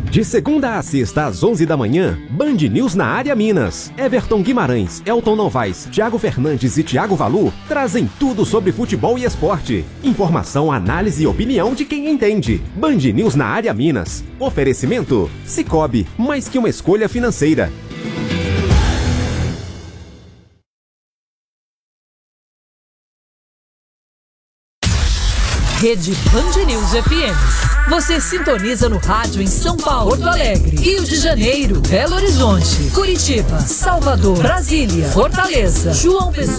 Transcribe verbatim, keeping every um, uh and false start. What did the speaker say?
De segunda a sexta às onze da manhã, Band News na área Minas. Everton Guimarães, Elton Novaes, Thiago Fernandes e Thiago Valu trazem tudo sobre futebol e esporte. Informação, análise e opinião de quem entende. Band News na área Minas. Oferecimento: Sicoob, mais que uma escolha financeira. Rede Band News F M. Você sintoniza no rádio em São Paulo, Porto Alegre, Rio de Janeiro, Belo Horizonte, Curitiba, Salvador, Brasília, Fortaleza, João Pessoa.